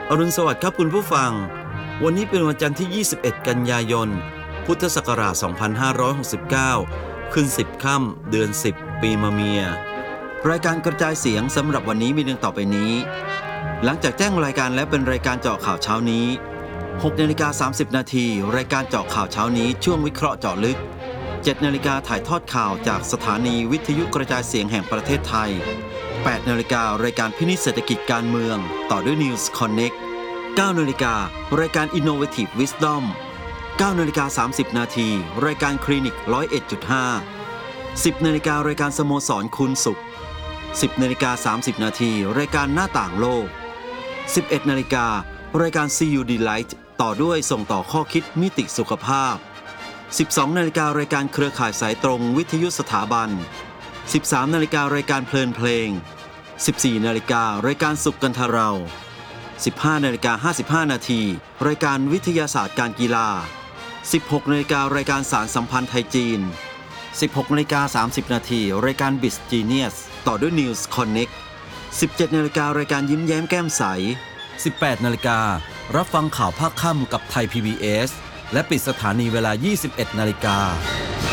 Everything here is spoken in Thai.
อรุณสวัสดิ์ครับคุณผู้ฟังวันนี้เป็นวันจันทร์ที่ 21 กันยายน พุทธศักราช 2569 ขึ้น 10 ค่ำ เดือน 10 ปีมะเมีย รายการกระจายเสียงสำหรับวันนี้มีดังต่อไปนี้ หลังจากแจ้งรายการและเป็นรายการเจาะข่าวเช้านี้ 6:30 นาทีรายการเจาะข่าวเช้านี้ช่วงวิเคราะห์เจาะลึก 7 นาฬิกาถ่ายทอดข่าวจากสถานีวิทยุกระจายเสียงแห่งประเทศไทย 8 นาฬิการายการพินิจเศรษฐกิจการเมืองต่อด้วย News Connect 9 นาฬิการายการ Innovative Wisdom 9:30 นาทีรายการคลินิก 101.5 10 นาฬิการายการสโมสรคุณสุข 10:30 นาทีรายการหน้าต่างโลก 11 นาฬิการายการ CU Delight ต่อด้วยส่งต่อข้อคิดมิติสุขภาพ 12 นาฬิการายการเครือข่ายสายตรงวิทยุสถาบัน 13 นาฬิการายการเพลินเพลง 14 นาฬิการายการสุขกันทเรา 15:55 นาทีรายการวิทยาศาสตร์การกีฬา 16 นาฬิการายการสารสัมพันธ์ไทยจีน 16:30 นาทีรายการ Biz Genius ต่อด้วย News Connect 17 นาฬิการายการยิ้มแย้มแก้มใส 18 นาฬิการับฟังข่าวภาคค่ำกับไทย PBS และปิดสถานีเวลา 21 นาฬิกา